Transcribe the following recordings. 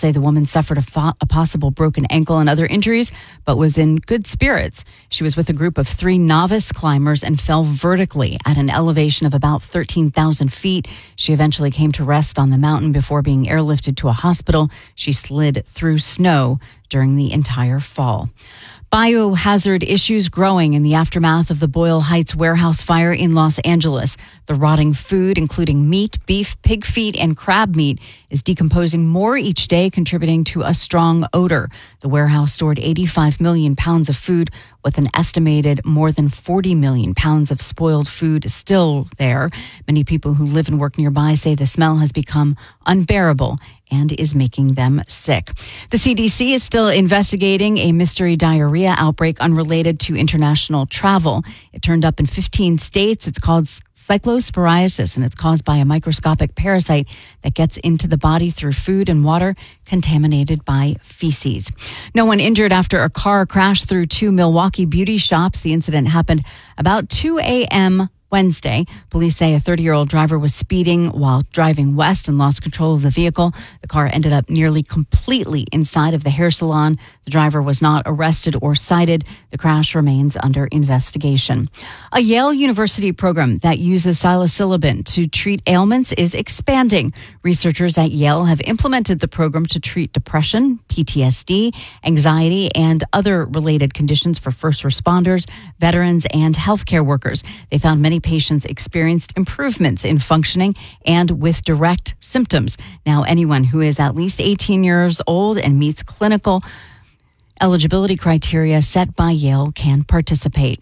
say the woman suffered a possible broken ankle and other injuries, but was in good spirits. She was with a group of 3 novice climbers and fell vertically at an elevation of about 13,000 feet. She eventually came to rest on the mountain before being airlifted to a hospital. She slid through snow during the entire fall. Biohazard issues growing in the aftermath of the Boyle Heights warehouse fire in Los Angeles. The rotting food, including meat, beef, pig feet, and crab meat, is decomposing more each day, contributing to a strong odor. The warehouse stored 85 million pounds of food, with an estimated more than 40 million pounds of spoiled food still there. Many people who live and work nearby say the smell has become unbearable and is making them sick. The CDC is still investigating a mystery diarrhea outbreak unrelated to international travel. It turned up in 15 states. It's called cyclosporiasis, and it's caused by a microscopic parasite that gets into the body through food and water contaminated by feces. No one injured after a car crashed through 2 Milwaukee beauty shops. The incident happened about 2 a.m. Wednesday. Police say a 30-year-old driver was speeding while driving west and lost control of the vehicle. The car ended up nearly completely inside of the hair salon. The driver was not arrested or cited. The crash remains under investigation. A Yale University program that uses psilocybin to treat ailments is expanding. Researchers at Yale have implemented the program to treat depression, PTSD, anxiety, and other related conditions for first responders, veterans, and healthcare workers. They found many patients experienced improvements in functioning and with direct symptoms. Now, anyone who is at least 18 years old and meets clinical eligibility criteria set by Yale can participate.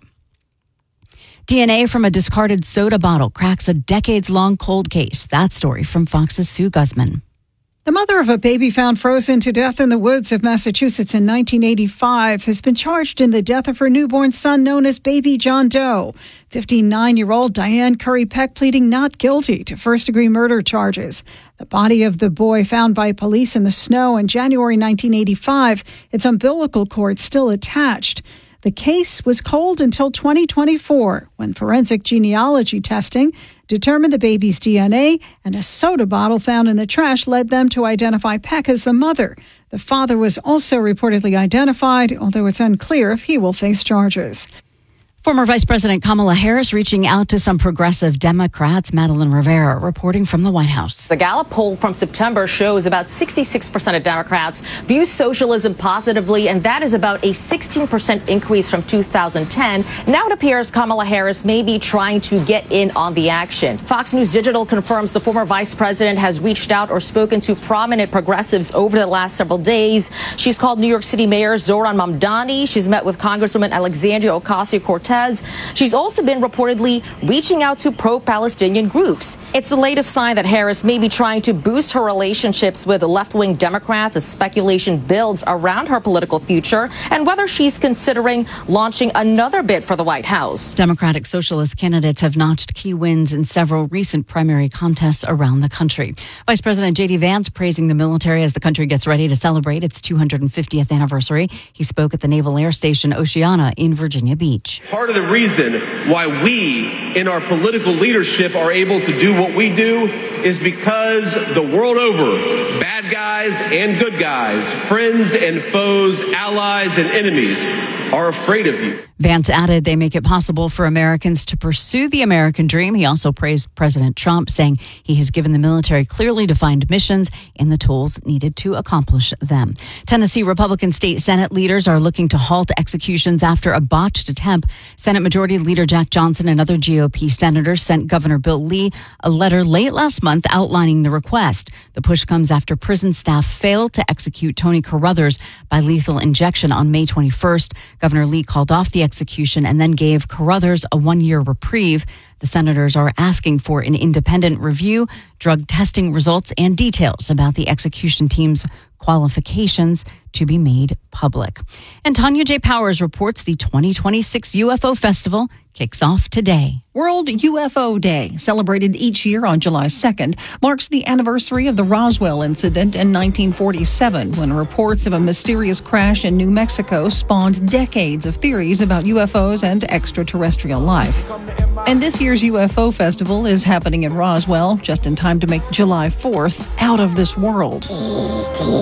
DNA from a discarded soda bottle cracks a decades-long cold case. That story from Fox's Sue Guzman. The mother of a baby found frozen to death in the woods of Massachusetts in 1985 has been charged in the death of her newborn son known as Baby John Doe. 59-year-old Diane Curry Peck pleading not guilty to first-degree murder charges. The body of the boy found by police in the snow in January 1985, its umbilical cord still attached. The case was cold until 2024, when forensic genealogy testing determined the baby's DNA, and a soda bottle found in the trash led them to identify Peck as the mother. The father was also reportedly identified, although it's unclear if he will face charges. Former Vice President Kamala Harris reaching out to some progressive Democrats. Madeline Rivera reporting from the White House. The Gallup poll from September shows about 66% of Democrats view socialism positively, and that is about a 16% increase from 2010. Now it appears Kamala Harris may be trying to get in on the action. Fox News Digital confirms the former vice president has reached out or spoken to prominent progressives over the last several days. She's called New York City Mayor Zohran Mamdani. She's met with Congresswoman Alexandria Ocasio-Cortez. She's also been reportedly reaching out to pro-Palestinian groups. It's the latest sign that Harris may be trying to boost her relationships with left-wing Democrats as speculation builds around her political future and whether she's considering launching another bid for the White House. Democratic Socialist candidates have notched key wins in several recent primary contests around the country. Vice President J.D. Vance praising the military as the country gets ready to celebrate its 250th anniversary. He spoke at the Naval Air Station Oceana in Virginia Beach. Part of the reason why we in our political leadership are able to do what we do is because the world over, bad guys and good guys, friends and foes, allies and enemies are afraid of you. Vance added they make it possible for Americans to pursue the American dream. He also praised President Trump, saying he has given the military clearly defined missions and the tools needed to accomplish them. Tennessee Republican state Senate leaders are looking to halt executions after a botched attempt. Senate Majority Leader Jack Johnson and other GOP senators sent Governor Bill Lee a letter late last month outlining the request. The push comes after prison staff failed to execute Tony Carruthers by lethal injection on May 21st. Governor Lee called off the execution and then gave Carruthers a 1-year reprieve. The senators are asking for an independent review, drug testing results, and details about the execution team's qualifications to be made public. And Tanya J. Powers reports the 2026 UFO Festival kicks off today. World UFO Day, celebrated each year on July 2nd, marks the anniversary of the Roswell incident in 1947, when reports of a mysterious crash in New Mexico spawned decades of theories about UFOs and extraterrestrial life. And this year's UFO Festival is happening in Roswell, just in time to make July 4th out of this world.